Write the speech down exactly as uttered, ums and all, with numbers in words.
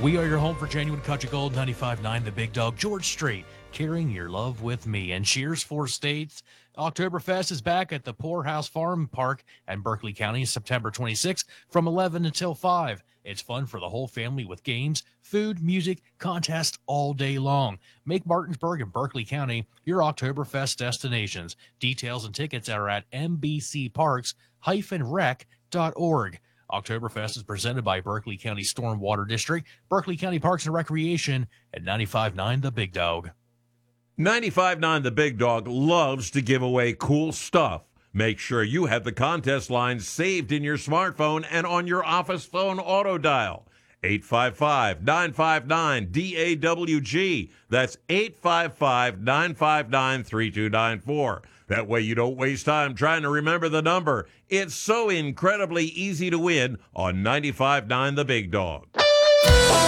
We are your home for genuine country gold, ninety-five point nine The Big Dog, George Strait, carrying your love with me. And cheers for states. Oktoberfest is back at the Poorhouse Farm Park in Berkeley County, September twenty-sixth from eleven until five. It's fun for the whole family with games, food, music, contests all day long. Make Martinsburg and Berkeley County your Oktoberfest destinations. Details and tickets are at m b c parks dash rec dot org. Oktoberfest is presented by Berkeley County Stormwater District, Berkeley County Parks and Recreation, and ninety-five point nine The Big Dog. ninety-five point nine The Big Dog loves to give away cool stuff. Make sure you have the contest lines saved in your smartphone and on your office phone auto dial. eight five five, nine five nine, D A W G. That's eight five five, nine five nine, three two nine four. That way you don't waste time trying to remember the number. It's so incredibly easy to win on ninety-five point nine The Big Dog.